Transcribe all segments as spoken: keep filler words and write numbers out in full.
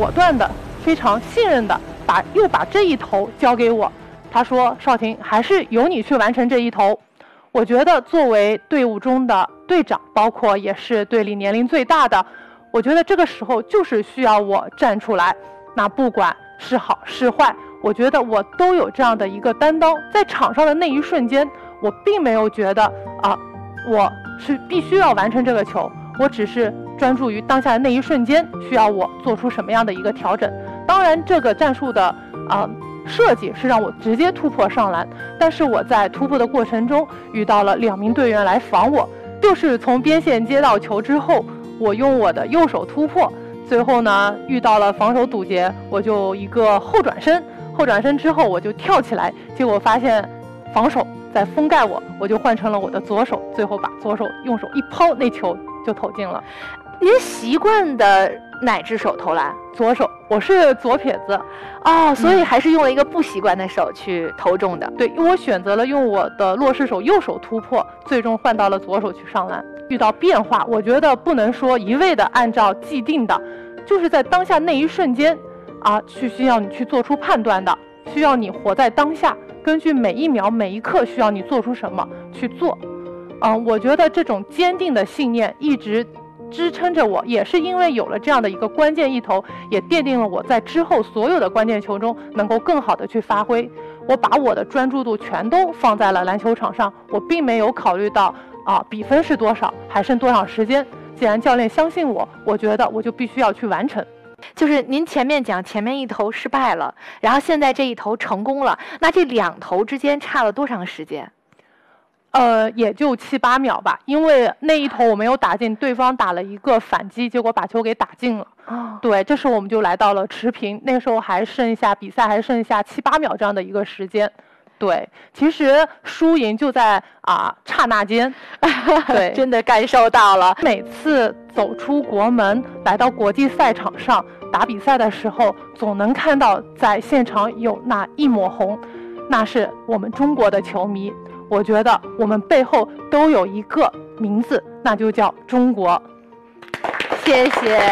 果断的、非常信任的把又把这一头交给我。他说：“少廷，还是由你去完成这一头。”我觉得作为队伍中的队长，包括也是队里年龄最大的，我觉得这个时候就是需要我站出来。那不管是好是坏，我觉得我都有这样的一个担当。在场上的那一瞬间，我并没有觉得啊，我是必须要完成这个球，我只是专注于当下的那一瞬间，需要我做出什么样的一个调整。当然，这个战术的啊。设计是让我直接突破上篮，但是我在突破的过程中遇到了两名队员来防我，就是从边线接到球之后，我用我的右手突破，最后呢遇到了防守堵截，我就一个后转身，后转身之后我就跳起来，结果发现防守在封盖我，我就换成了我的左手，最后把左手用手一抛，那球就投进了。 您习惯的哪只手投篮？ 左手，我是左撇子。 哦，所以还是用了一个不习惯的手去投中的。 嗯、对，因为我选择了用我的落势手右手突破，最终换到了左手去上篮。遇到变化，我觉得不能说一味的按照既定的，就是在当下那一瞬间啊，去需要你去做出判断的，需要你活在当下，根据每一秒每一刻需要你做出什么去做。嗯，我觉得这种坚定的信念一直支撑着我，也是因为有了这样的一个关键一投，也奠定了我在之后所有的关键球中能够更好的去发挥。我把我的专注度全都放在了篮球场上，我并没有考虑到啊比分是多少，还剩多少时间。既然教练相信我，我觉得我就必须要去完成。 就是您前面讲前面一投失败了，然后现在这一投成功了，那这两投之间差了多长时间？ 呃，也就七八秒吧，因为那一头我没有打进，对方打了一个反击，结果把球给打进了。 哦， 对，这时候我们就来到了持平，那时候还剩下比赛还剩下七八秒这样的一个时间。对，其实输赢就在啊刹那间。对， 真的感受到了。 每次走出国门，来到国际赛场上打比赛的时候，总能看到在现场有那一抹红，那是我们中国的球迷。我觉得我们背后都有一个名字，那就叫中国。 谢谢。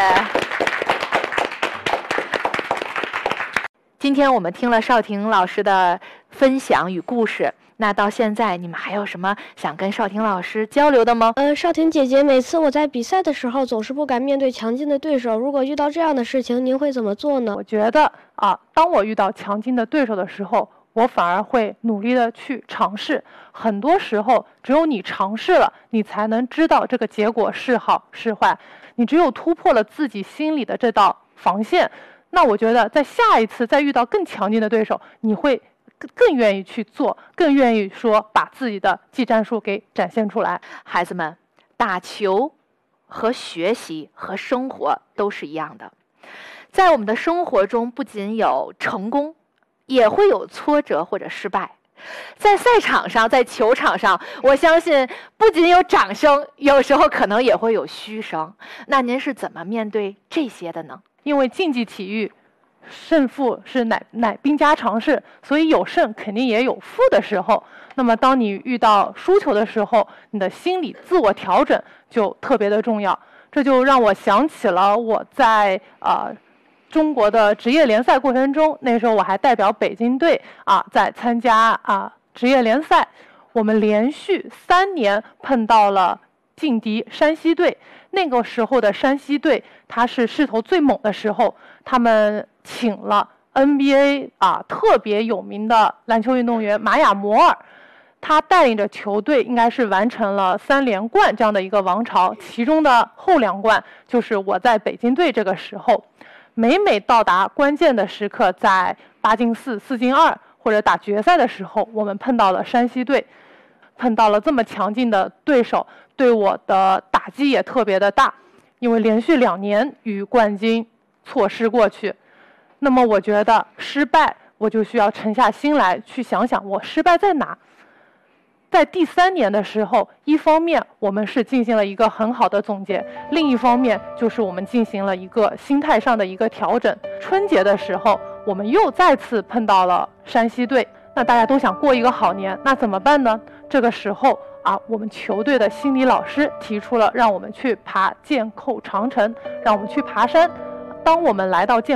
今天我们听了少廷老师的分享与故事，那到现在你们还有什么想跟少廷老师交流的吗？ 呃，少廷姐姐，每次我在比赛的时候总是不敢面对强劲的对手，如果遇到这样的事情，您会怎么做呢？ 我觉得啊，当我遇到强劲的对手的时候，我反而会努力的去尝试。很多时候，只有你尝试了，你才能知道这个结果是好是坏。你只有突破了自己心里的这道防线，那我觉得在下一次再遇到更强劲的对手，你会更更愿意去做，更愿意说把自己的技战术给展现出来。 孩子们，打球和学习和生活都是一样的，在我们的生活中不仅有成功，也会有挫折或者失败。在赛场上，在球场上，我相信不仅有掌声，有时候可能也会有嘘声。那您是怎么面对这些的呢？ 因为竞技体育胜负是乃乃兵家常事，所以有胜肯定也有负的时候。那么当你遇到输球的时候，你的心理自我调整就特别的重要。这就让我想起了我在呃中国的职业联赛过程中，那时候我还代表北京队啊，在参加啊职业联赛，我们连续三年碰到了劲敌山西队。那个时候的山西队，他是势头最猛的时候，他们请了 N B A 啊特别有名的篮球运动员玛雅摩尔，他带领着球队应该是完成了三连冠这样的一个王朝，其中的后两冠就是我在北京队这个时候。每每到达关键的时刻，在八进四、四进二或者打决赛的时候，我们碰到了山西队，碰到了这么强劲的对手，对我的打击也特别的大，因为连续两年与冠军错失过去。那么我觉得失败，我就需要沉下心来去想想我失败在哪。在第三年的时候，一方面我们是进行了一个很好的总结，另一方面就是我们进行了一个心态上的一个调整。春节的时候，我们又再次碰到了山西队，那大家都想过一个好年，那怎么办呢？这个时候啊，我们球队的心理老师提出了让我们去爬剑扣长城，让我们去爬山。当我们来到剑